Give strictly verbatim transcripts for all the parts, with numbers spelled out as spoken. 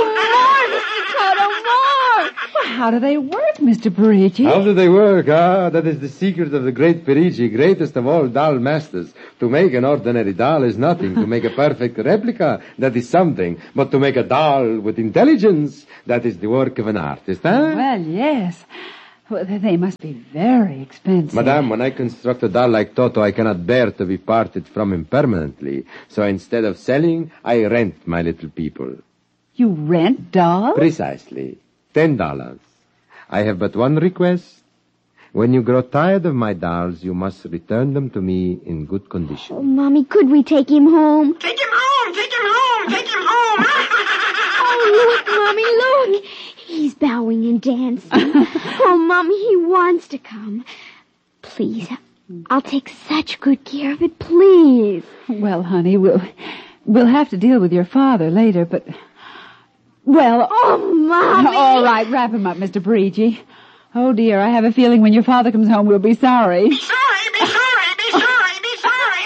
How do they work, Mister Parigi? How do they work? Ah, that is the secret of the great Parigi, greatest of all doll masters. To make an ordinary doll is nothing. To make a perfect replica, that is something. But to make a doll with intelligence, that is the work of an artist, huh? Well, yes. Well, they must be very expensive. Madame, when I construct a doll like Toto, I cannot bear to be parted from him permanently. So instead of selling, I rent my little people. You rent dolls? Precisely. Ten dollars. I have but one request. When you grow tired of my dolls, you must return them to me in good condition. Oh, Mommy, could we take him home? Take him home! Take him home! Take him home! Oh, look, Mommy, look. He's bowing and dancing. Oh, Mommy, he wants to come. Please, I'll take such good care of it, please. Well, honey, we'll, we'll have to deal with your father later, but... Well... Oh, Mommy! All right, wrap him up, Mister Parigi. Oh, dear, I have a feeling when your father comes home, we'll be sorry. Be sorry, be sorry, be sorry, be sorry.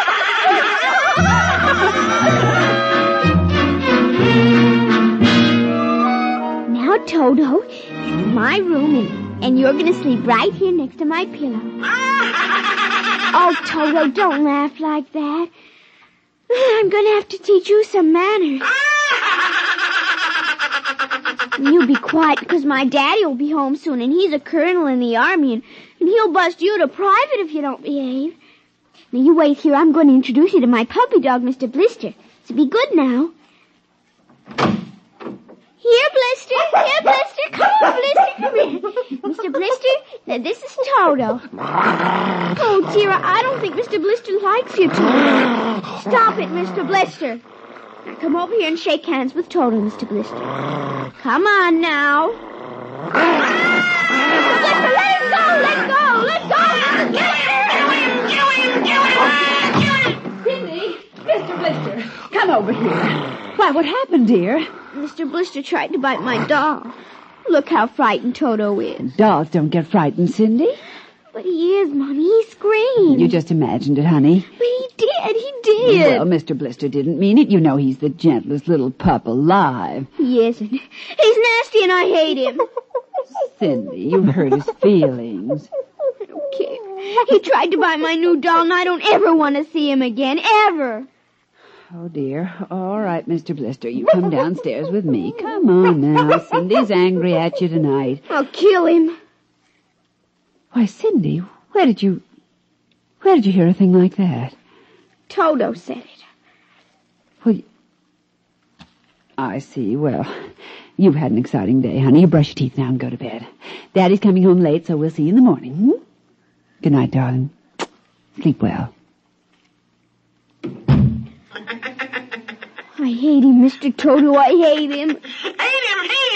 Now, Toto, this is my room, and, and you're going to sleep right here next to my pillow. Oh, Toto, don't laugh like that. I'm going to have to teach you some manners. You be quiet, because my daddy will be home soon, and he's a colonel in the army, and, and he'll bust you to private if you don't behave. Now, you wait here. I'm going to introduce you to my puppy dog, Mister Blister. So be good now. Here, Blister. Here, Blister. Come on, Blister. Come here. Mister Blister, now this is Toto. Oh, dear, I don't think Mister Blister likes you, Toto. Stop it, Mister Blister. Now, come over here and shake hands with Toto, Mister Blister. Come on, now. Mister Blister, let him go. Let go. Let go. Cindy, Mister Blister, come over here. Why, what happened, dear? Mister Blister tried to bite my doll. Look how frightened Toto is. Dolls don't get frightened, Cindy. But he is, Mommy. He screamed. You just imagined it, honey. But he did. He did. Well, Mister Blister didn't mean it. You know he's the gentlest little pup alive. He isn't. He's nasty and I hate him. Cindy, you've hurt his feelings. Okay. He tried to buy my new doll and I don't ever want to see him again. Ever. Oh, dear. All right, Mister Blister, you come downstairs with me. Come on now. Cindy's angry at you tonight. I'll kill him. Why, Cindy, where did you... Where did you hear a thing like that? Toto said it. Well, I see. Well, you've had an exciting day, honey. You brush your teeth now and go to bed. Daddy's coming home late, so we'll see you in the morning. Hmm? Good night, darling. Sleep well. I hate him, Mister Toto. I hate him. Hate him, hate